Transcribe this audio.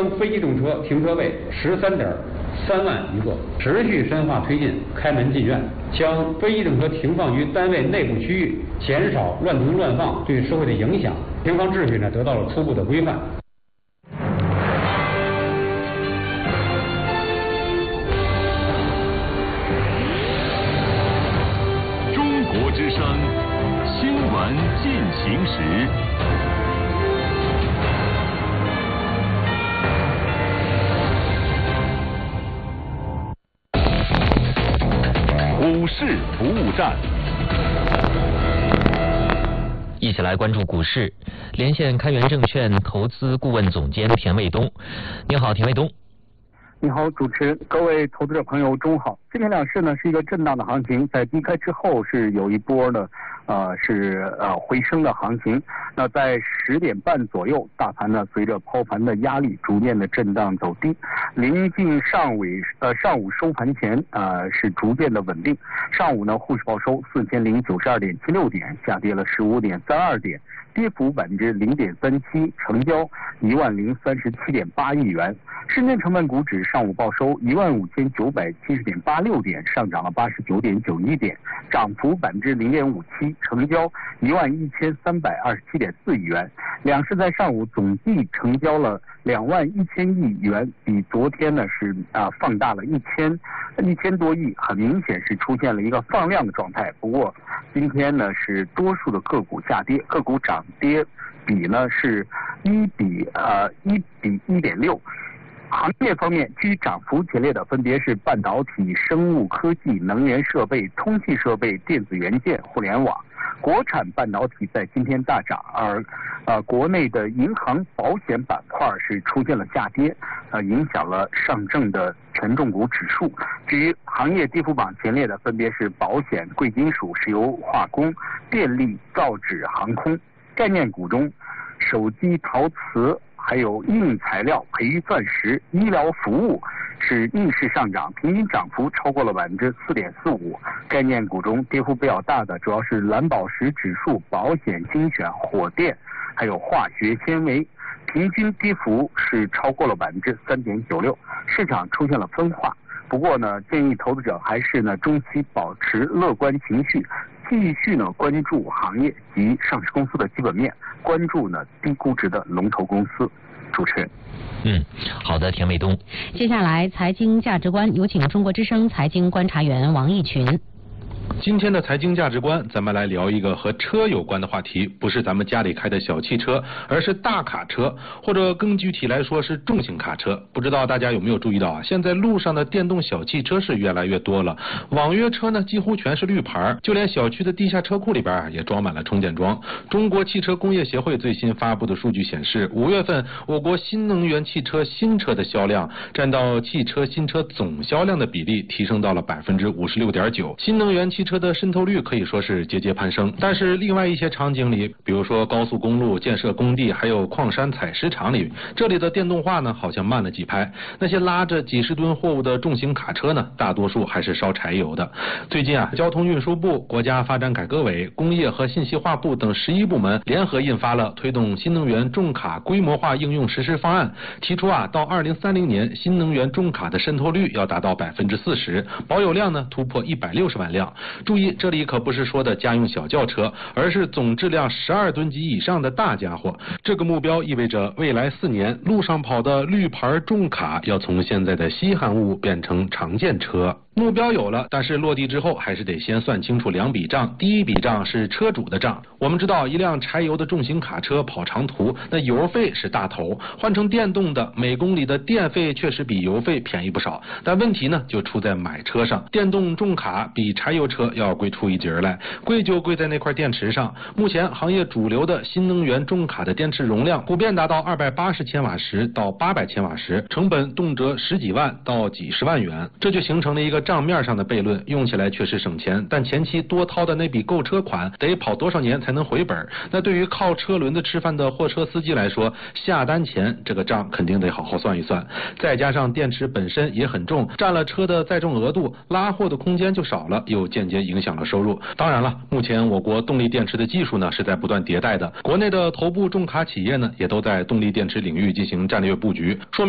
增非机动车停车位13.3万余个，持续深化推进开门进院，将非机动车停放于单位内部区域，减少乱停乱放对社会的影响，停放秩序呢得到了初步的规范。 中国之声新闻进行时。股市服务站， 一起来关注股市。连线开源证券投资顾问总监田卫东。你好，田卫东。 你好，主持人，各位投资者朋友，中午好。今天两市呢是一个震荡的行情，在低开之后是有一波的回升的行情。那在10点半左右，大盘呢随着抛盘的压力逐渐的震荡走低，临近上午收盘前是逐渐的稳定。上午呢沪市报收4092.76点，下跌了15.32点，跌幅0.37%，成交10037.8亿元。深圳成分股指上午报收15970.86点，上涨了89.91点，涨幅0.57%，成交11327.4亿元。两市在上午总计成交了21000亿元，比昨天呢是放大了1000多亿，很明显是出现了一个放量的状态。不过今天呢是多数的个股下跌，个股涨跌比呢是1比1.6。行业方面，居涨幅前列的分别是半导体、生物科技、能源设备、通信设备、电子元件、互联网。国产半导体在今天大涨，而国内的银行保险板块是出现了下跌，影响了上证的权重股指数。至于行业跌幅榜前列的分别是保险、贵金属、石油化工、电力、造纸、航空。概念股中，手机、陶瓷还有硬材料、培育钻石、医疗服务是逆势上涨，平均涨幅超过了4.45%。概念股中跌幅比较大的主要是蓝宝石指数、保险精选、火电还有化学纤维，平均跌幅是超过了3.96%。市场出现了分化，不过呢，建议投资者还是呢中期保持乐观情绪，继续呢关注行业及上市公司的基本面，关注呢低估值的龙头公司。主持人。 好的，田卫东。 接下来财经价值观，有请中国之声财经观察员王毅群。 今天的财经价值观，咱们来聊一个和车有关的话题，不是咱们家里开的小汽车，而是大卡车，或者更具体来说是重型卡车。不知道大家有没有注意到啊？现在路上的电动小汽车是越来越多了，网约车呢几乎全是绿牌，就连小区的地下车库里边也装满了充电桩。中国汽车工业协会最新发布的数据显示，5月份我国新能源汽车新车的销量占到汽车新车总销量的比例提升到了56.9%，新能源汽车的渗透率可以说是节节攀升。但是另外一些场景里，比如说高速公路建设工地还有矿山采石场里，这里的电动化呢好像慢了几拍。那些拉着几十吨货物的重型卡车呢，大多数还是烧柴油的。最近交通运输部、国家发展改革委、工业和信息化部等11部门联合印发了推动新能源重卡规模化应用实施方案，提出到2030年新能源重卡的渗透率要达到40%，保有量呢突破160万辆。注意，这里可不是说的家用小轿车，而是总质量12吨级以上的大家伙。这个目标意味着未来4年路上跑的绿牌重卡要从现在的稀罕物变成常见车。目标有了，但是落地之后还是得先算清楚2笔账。第一笔账是车主的账。我们知道一辆柴油的重型卡车跑长途，那油费是大头，换成电动的每公里的电费确实比油费便宜不少，但问题呢就出在买车上。电动重卡比柴油车要贵出一截来，贵就贵在那块电池上。目前行业主流的新能源重卡的电池容量普遍达到280千瓦时到800千瓦时，成本动辄10几万到几十万元，这就形成了一个账面上的悖论，用起来确实省钱，但前期多掏的那笔购车款得跑多少年才能回本？那对于靠车轮子吃饭的货车司机来说，下单前这个账肯定得好好算一算。再加上电池本身也很重，占了车的载重额度，拉货的空间就少了，又间接影响了收入。当然了，目前我国动力电池的技术呢是在不断迭代的，国内的头部重卡企业呢也都在动力电池领域进行战略布局，说明